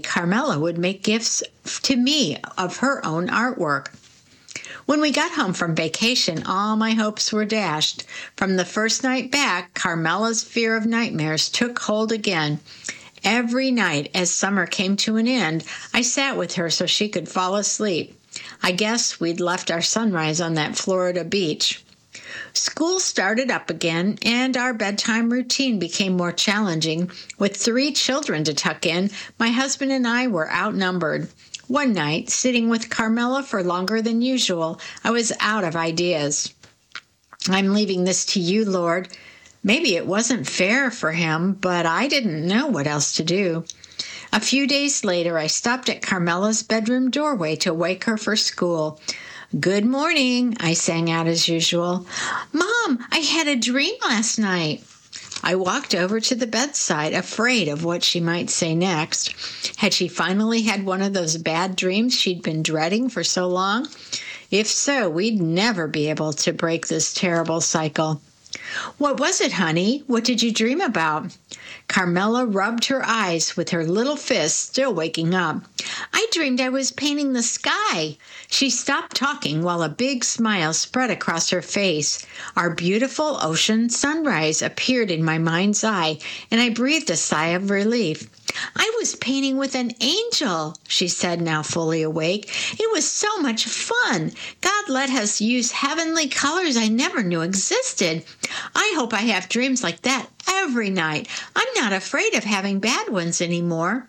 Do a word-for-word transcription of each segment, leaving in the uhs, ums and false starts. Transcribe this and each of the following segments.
Carmela would make gifts to me of her own artwork. When we got home from vacation, all my hopes were dashed. From the first night back, Carmela's fear of nightmares took hold again. Every night, as summer came to an end, I sat with her so she could fall asleep. I guess we'd left our sunrise on that Florida beach. School started up again, and our bedtime routine became more challenging. With three children to tuck in, my husband and I were outnumbered. One night, sitting with Carmela for longer than usual, I was out of ideas. I'm leaving this to you, Lord. Maybe it wasn't fair for him, but I didn't know what else to do. A few days later, I stopped at Carmela's bedroom doorway to wake her for school. "Good morning," I sang out as usual. "Mom, I had a dream last night." I walked over to the bedside, afraid of what she might say next. Had she finally had one of those bad dreams she'd been dreading for so long? If so, we'd never be able to break this terrible cycle. "What was it, honey? What did you dream about?" Carmela rubbed her eyes with her little fist, still waking up. "I dreamed I was painting the sky." She stopped talking while a big smile spread across her face. Our beautiful ocean sunrise appeared in my mind's eye, and I breathed a sigh of relief. "I was painting with an angel," she said, now fully awake. "It was so much fun. God let us use heavenly colors I never knew existed. I hope I have dreams like that every night. I'm not afraid of having bad ones anymore."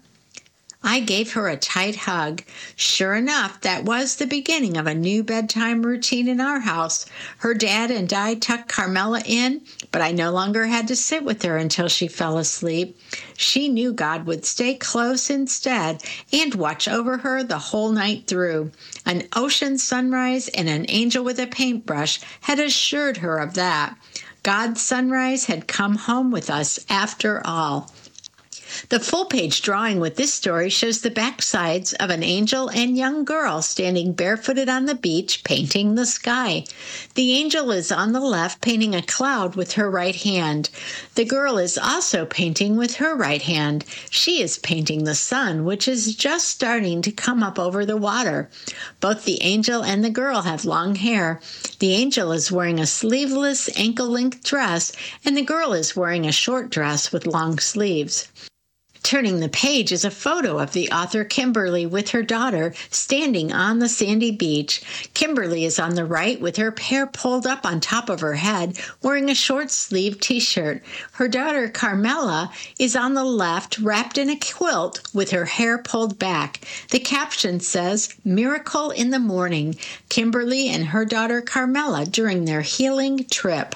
I gave her a tight hug. Sure enough, that was the beginning of a new bedtime routine in our house. Her dad and I tucked Carmela in, but I no longer had to sit with her until she fell asleep. She knew God would stay close instead and watch over her the whole night through. An ocean sunrise and an angel with a paintbrush had assured her of that. God's sunrise had come home with us after all. The full-page drawing with this story shows the backsides of an angel and young girl standing barefooted on the beach painting the sky. The angel is on the left painting a cloud with her right hand. The girl is also painting with her right hand. She is painting the sun, which is just starting to come up over the water. Both the angel and the girl have long hair. The angel is wearing a sleeveless ankle-length dress, and the girl is wearing a short dress with long sleeves. Turning the page is a photo of the author Kimberly with her daughter standing on the sandy beach. Kimberly is on the right with her hair pulled up on top of her head, wearing a short-sleeved t-shirt. Her daughter Carmela is on the left, wrapped in a quilt with her hair pulled back. The caption says, "Miracle in the Morning, Kimberly and her daughter Carmela during their healing trip."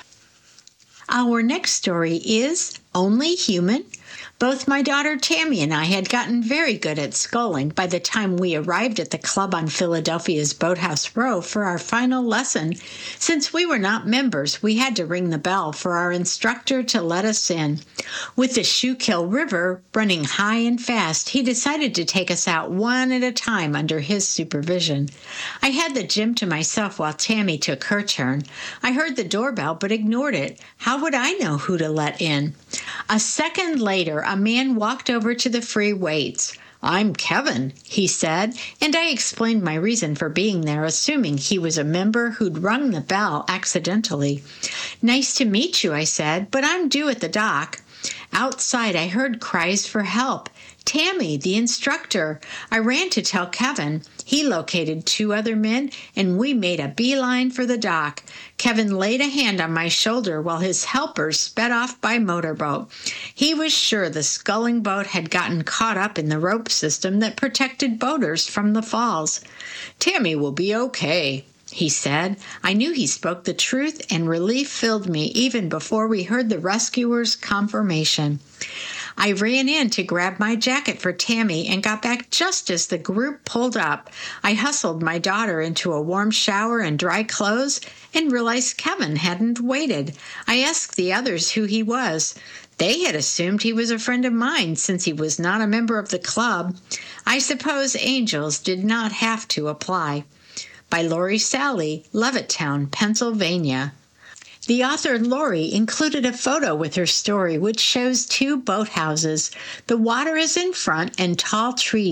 Our next story is Only Human. Both my daughter Tammy and I had gotten very good at sculling by the time we arrived at the club on Philadelphia's Boathouse Row for our final lesson. Since we were not members, we had to ring the bell for our instructor to let us in. With the Schuylkill River running high and fast, he decided to take us out one at a time under his supervision. I had the gym to myself while Tammy took her turn. I heard the doorbell but ignored it. How would I know who to let in? A second later, a man walked over to the free weights. "I'm Kevin," he said, and I explained my reason for being there, assuming he was a member who'd rung the bell accidentally. "Nice to meet you," I said, "but I'm due at the dock." Outside, I heard cries for help. Tammy, the instructor. I ran to tell Kevin. He located two other men, and we made a beeline for the dock. Kevin laid a hand on my shoulder while his helpers sped off by motorboat. He was sure the sculling boat had gotten caught up in the rope system that protected boaters from the falls. "Tammy will be okay," he said. I knew he spoke the truth, and relief filled me even before we heard the rescuers' confirmation. I ran in to grab my jacket for Tammy and got back just as the group pulled up. I hustled my daughter into a warm shower and dry clothes and realized Kevin hadn't waited. I asked the others who he was. They had assumed he was a friend of mine since he was not a member of the club. I suppose angels did not have to apply. By Lori Sally, Levittown, Pennsylvania. The author Lori included a photo with her story which shows two boathouses. The water is in front and tall trees